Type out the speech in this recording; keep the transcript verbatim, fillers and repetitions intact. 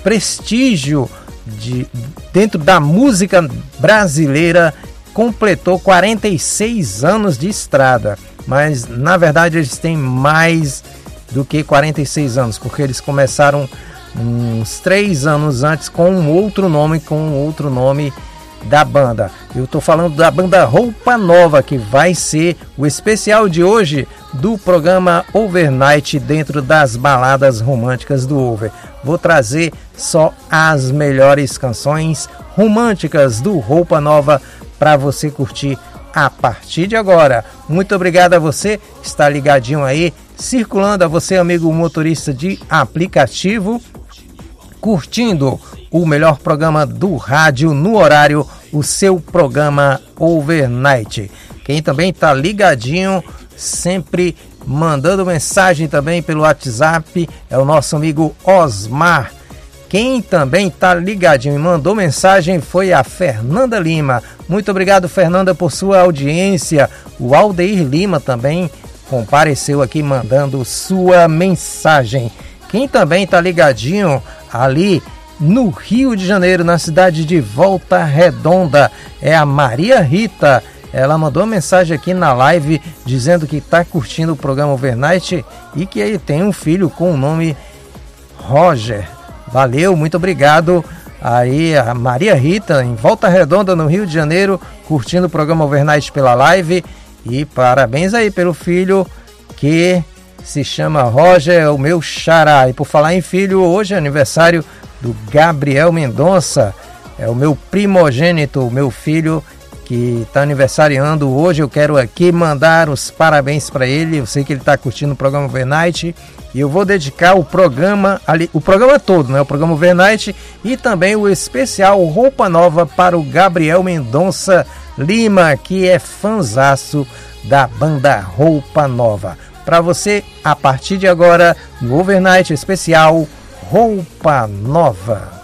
prestígio de, dentro da música brasileira, completou quarenta e seis anos de estrada. Mas na verdade eles têm mais do que quarenta e seis anos, porque eles começaram uns três anos antes com um outro nome, com um outro nome da banda. Eu estou falando da banda Roupa Nova, que vai ser o especial de hoje do programa Overnight dentro das baladas românticas do Over. Vou trazer só as melhores canções românticas do Roupa Nova para você curtir a partir de agora. Muito obrigado a você que está ligadinho aí, circulando, a você, amigo motorista de aplicativo, curtindo o melhor programa do rádio no horário, o seu programa Overnight. Quem também está ligadinho, sempre mandando mensagem também pelo WhatsApp, é o nosso amigo Osmar. Quem também está ligadinho e mandou mensagem foi a Fernanda Lima. Muito obrigado, Fernanda, por sua audiência. O Aldeir Lima também compareceu aqui mandando sua mensagem. Quem também está ligadinho ali no Rio de Janeiro, na cidade de Volta Redonda, é a Maria Rita. Ela mandou uma mensagem aqui na live dizendo que está curtindo o programa Overnight e que ele tem um filho com o nome Roger. Valeu, muito obrigado aí a Maria Rita, em Volta Redonda, no Rio de Janeiro, curtindo o programa Overnight pela live. E parabéns aí pelo filho que se chama Roger, o meu xará. E por falar em filho, hoje é aniversário do Gabriel Mendonça, é o meu primogênito, o meu filho que está aniversariando hoje. Eu quero aqui mandar os parabéns para ele. Eu sei que ele está curtindo o programa Overnight e eu vou dedicar o programa, ali, o programa todo, né? O programa Overnight e também o especial Roupa Nova para o Gabriel Mendonça Lima, que é fanzaço da banda Roupa Nova. Para você, a partir de agora, no Overnight especial Roupa Nova.